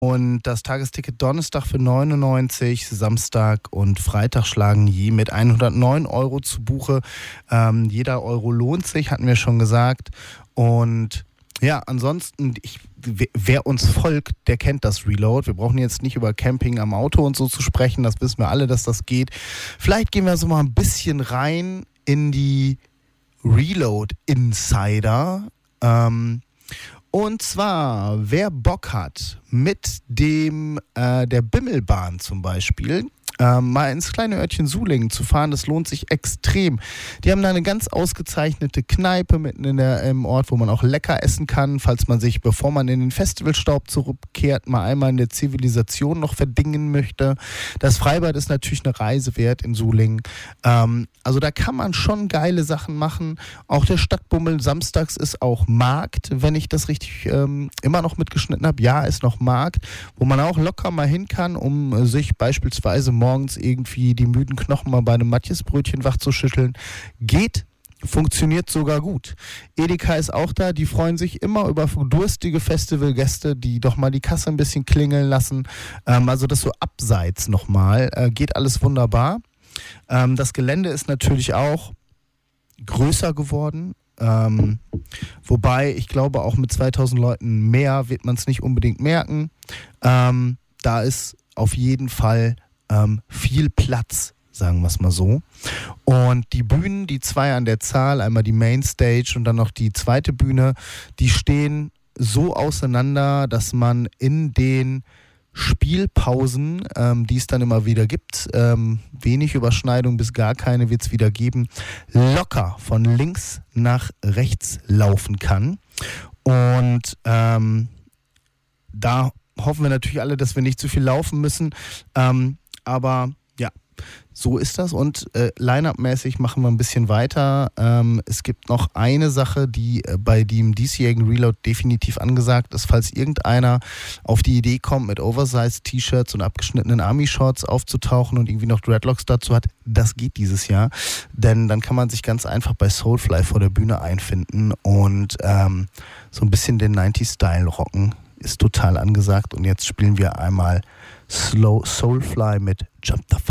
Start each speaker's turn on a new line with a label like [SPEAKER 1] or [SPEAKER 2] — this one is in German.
[SPEAKER 1] Und das Tagesticket Donnerstag für 99, Samstag und Freitag schlagen je mit 109 Euro zu Buche. Jeder Euro lohnt sich, hatten wir schon gesagt. Und ja, ansonsten, wer uns folgt, der kennt das Reload. Wir brauchen jetzt nicht über Camping am Auto und so zu sprechen, das wissen wir alle, dass das geht. Vielleicht gehen wir so mal ein bisschen rein in die Reload Insider. Und zwar, wer Bock hat, mit der Bimmelbahn zum Beispiel, mal ins kleine Örtchen Sulingen zu fahren, das lohnt sich extrem. Die haben da eine ganz ausgezeichnete Kneipe mitten im Ort, wo man auch lecker essen kann, falls man sich, bevor man in den Festivalstaub zurückkehrt, mal einmal in der Zivilisation noch verdingen möchte. Das Freibad ist natürlich eine Reise wert in Sulingen. Also da kann man schon geile Sachen machen. Auch der Stadtbummel samstags ist auch Markt, wenn ich das richtig immer noch mitgeschnitten habe. Ja, ist noch Markt, wo man auch locker mal hin kann, um sich beispielsweise morgens irgendwie die müden Knochen mal bei einem Matjesbrötchen wach zu schütteln. Geht, funktioniert sogar gut. Edeka ist auch da, die freuen sich immer über durstige Festivalgäste, die doch mal die Kasse ein bisschen klingeln lassen. Also das so abseits nochmal. Geht alles wunderbar. Das Gelände ist natürlich auch größer geworden. Wobei, ich glaube, auch mit 2000 Leuten mehr wird man es nicht unbedingt merken. Da ist auf jeden Fall viel Platz, sagen wir es mal so. Und die Bühnen, die zwei an der Zahl, einmal die Mainstage und dann noch die zweite Bühne, die stehen so auseinander, dass man in den Spielpausen, die es dann immer wieder gibt, wenig Überschneidung bis gar keine wird es wieder geben, locker von links nach rechts laufen kann. Und da hoffen wir natürlich alle, dass wir nicht zu viel laufen müssen. Aber ja, so ist das. Und Line-Up-mäßig machen wir ein bisschen weiter. Es gibt noch eine Sache, die bei dem diesjährigen Reload definitiv angesagt ist. Falls irgendeiner auf die Idee kommt, mit Oversize-T-Shirts und abgeschnittenen Army-Shorts aufzutauchen und irgendwie noch Dreadlocks dazu hat, das geht dieses Jahr. Denn dann kann man sich ganz einfach bei Soulfly vor der Bühne einfinden und so ein bisschen den 90s-Style rocken. Ist total angesagt. Und jetzt spielen wir einmal Soulfly mit Jump the Fence.